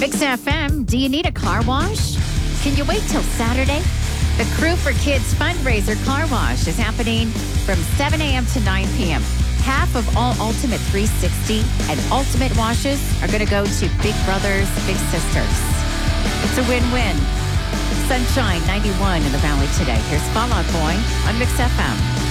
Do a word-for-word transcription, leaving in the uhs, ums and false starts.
Mix F M, do you need a car wash? Can you wait till Saturday? The Crew for Kids fundraiser car wash is happening from seven a.m. to nine p.m. Half of all Ultimate three sixty and Ultimate washes are going to go to Big Brothers, Big Sisters. It's a win-win. Sunshine ninety-one in the Valley today. Here's Fall Out Boy on Mix F M.